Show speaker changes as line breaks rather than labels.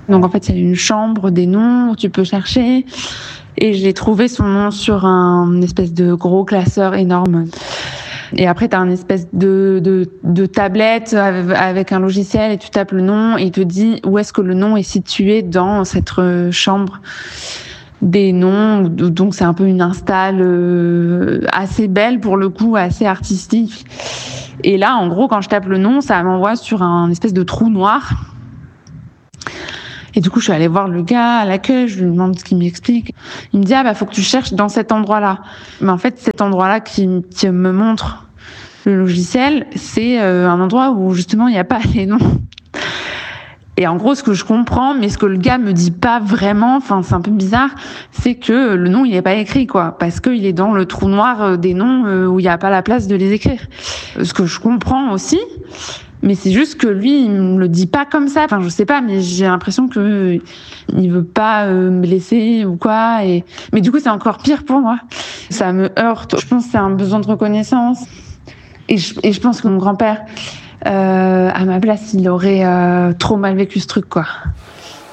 Donc en fait, il y a une chambre, des noms où tu peux chercher. Et j'ai trouvé son nom sur un espèce de gros classeur énorme. Et après, tu as une espèce de tablette avec un logiciel et tu tapes le nom et il te dit où est-ce que le nom est situé dans cette chambre des noms. Donc, c'est un peu une install assez belle pour le coup, assez artistique. Et là, en gros, quand je tape le nom, ça m'envoie sur un espèce de trou noir. Et du coup, je suis allée voir le gars à l'accueil, je lui demande ce qu'il m'explique. Il me dit, faut que tu cherches dans cet endroit-là. Mais en fait, cet endroit-là qui me montre le logiciel, c'est un endroit où justement, il n'y a pas les noms. Et en gros, ce que je comprends, mais ce que le gars me dit pas vraiment, enfin, c'est un peu bizarre, c'est que le nom, il est pas écrit, quoi. Parce qu'il est dans le trou noir des noms où il n'y a pas la place de les écrire. Ce que je comprends aussi. Mais c'est juste que lui, il me le dit pas comme ça. Enfin, je sais pas, mais j'ai l'impression que il veut pas me laisser ou quoi. Mais du coup, c'est encore pire pour moi. Ça me heurte. Je pense que c'est un besoin de reconnaissance. Et je pense que mon grand-père, à ma place, il aurait trop mal vécu ce truc, quoi.